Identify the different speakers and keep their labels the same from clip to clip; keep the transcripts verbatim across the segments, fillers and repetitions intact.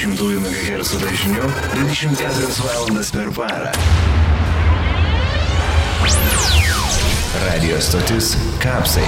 Speaker 1: dvidešimt megahercų dažniu dvidešimt keturias valandas per parą. Radio stotis Kapsai.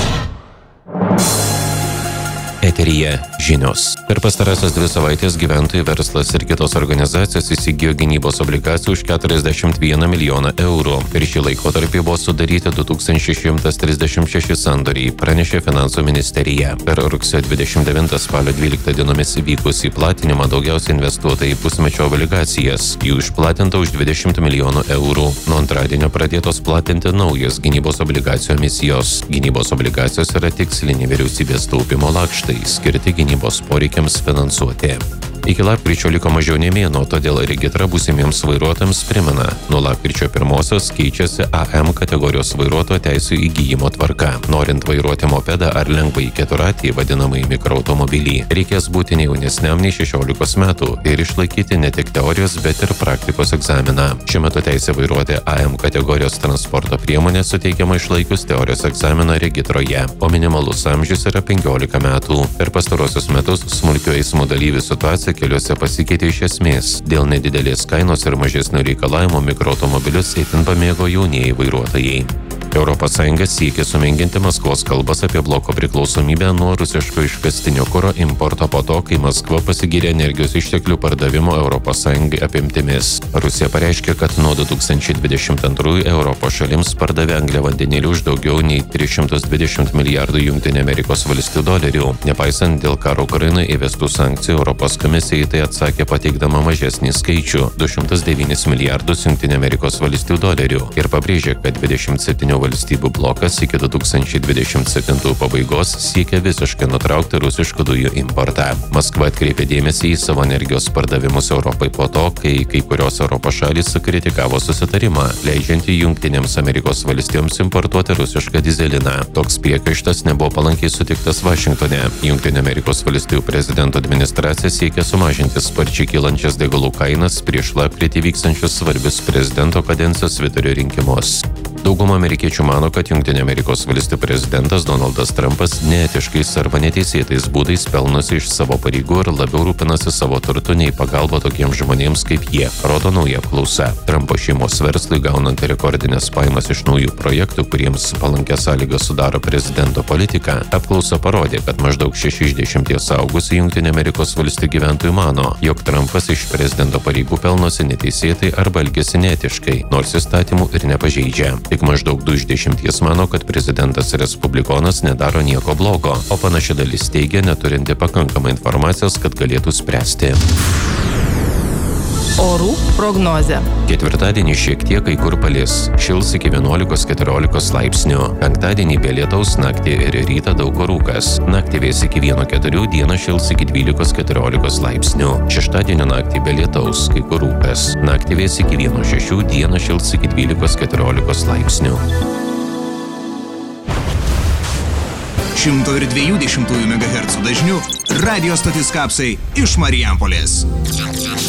Speaker 2: Eteryje žinios. Per pastarąsias dvi savaitės gyventojai, verslas ir kitos organizacijos įsigijo gynybos obligacijų už keturiasdešimt vieną milijoną eurų. Per šį laikotarpį buvo sudaryti du tūkstančiai šimtas trisdešimt šeši sandoriai, pranešė Finansų ministerija. Per rugsėjo dvidešimt devintą spalio dvyliktą dienomis įvykusį platinimą daugiausiai investuota į pusmečio obligacijas. Jų išplatinta už dvidešimt milijonų eurų. Nuo antradienio pradėtos platinti naujos gynybos obligacijų emisijos. Gynybos obligacijos yra tiksliniai vyriausybės taupimo lakštai, skirti gynybos poreikiams finansuoti. Iki lapkričio liko mažiau nei mėnuo, todėl regitra būsimiems vairuotojams primena, nuo lapkričio pirmosios keičiasi A M kategorijos vairuotojo teisių įgyjimo tvarka. Norint vairuoti mopedą ar lengvąjį keturratį, vadinamąjį mikroautomobilį, reikės būti ne jaunesniam nei šešiolikos metų ir išlaikyti ne tik teorijos, bet ir praktikos egzaminą. Šiuo metu teisė vairuoti A M kategorijos transporto priemonę suteikiama išlaikius teorijos egzaminą regitroje, o minimalus amžius yra penkiolika metų. Per pastarosius metus smulkių eismo dalyvių situacija keliuose pasikeitė iš esmės. Dėl nedidelės kainos ir mažesnių reikalavimų mikroautomobilius itin pamėgo jaunieji vairuotojai. Europos Sąjunga siekia sumenkinti Maskvos kalbas apie bloko priklausomybę nuo rusiško iškastinio kuro importo po to, kai Maskva pasigyrė energijos išteklių pardavimo Europos Sąjungai apimtimis. Rusija pareiškė, kad nuo du tūkstančiai dvidešimt antrųjų Europos šalims pardavė angliavandenilį už daugiau nei tris šimtus dvidešimt milijardų Jungtinių Amerikos valstijų dolerių. Nepaisant dėl karo Ukrainoje įvestų sankcijų, Europos komisija į tai atsakė pateikdama mažesnį skaičių – du šimtus devynis milijardus Jungtinių Amerikos valstijų dolerių ir pabrėžė, kad dvidešimt septynių valstybių blokas iki du tūkstančiai dvidešimt septintųjų pabaigos siekia visiškai nutraukti rusiškų dujų importą. Maskva atkreipė dėmesį į savo energijos pardavimus Europai po to, kai kai kurios Europos šalys sukritikavo susitarimą, leidžiantį Jungtinėms Amerikos valstijoms importuoti rusišką dizeliną. Toks priekaištas nebuvo palankiai sutiktas Vašingtone. Jungtinių Amerikos valstijų prezidento administracija siekia sumažinti sparčiai kylančias degalų kainas prieš lapkritį vykstančius svarbius prezidento kadencijos vidurio rinkimus. Dauguma amerikiečių mano, kad Jungtinių Amerikos valstijų prezidentas Donaldas Trumpas neetiškais arba neteisėtais būdais pelnosi iš savo pareigų ir labiau rūpinasi savo turtu nei pagalba tokiems žmonėms kaip jie, rodo nauja apklausa. Trumpo šeimos verslui gaunant rekordinės pajamas iš naujų projektų, kuriems palankias sąlygas sudaro prezidento politika, apklausa parodė, kad maždaug šeši iš dešimties suaugusių Jungtinių Amerikos valstijų gyventojų mano, jog Trumpas iš prezidento pareigų pelnosi neteisėtai arba elgiasi neetiškai, nors įstatymų ir nepažeidžia. Tik maždaug du iš dešimties mano, kad prezidentas respublikonas nedaro nieko blogo, o panaši dalis teigia neturinti pakankamai informacijos, kad galėtų spręsti.
Speaker 3: Orų prognozė.
Speaker 2: Ketvirtadienį šiek tiek kai kur palis. Šils iki vienuolikos keturiolikos laipsnių. Penktadienį be lietaus, naktį ir rytą daug kur rūkas. Naktį vės iki vieno keturių, dieną šils iki dvylikos keturiolikos laipsnių. Šeštadienio naktį be lietaus, kai kur rūkas. Naktį vės iki vieno šešių, dieną šils iki dvylikos keturiolikos laipsnių.
Speaker 4: šimto dviejų dešimtųjų megahercų dažniu radio stotis Kapsai iš Marijampolės.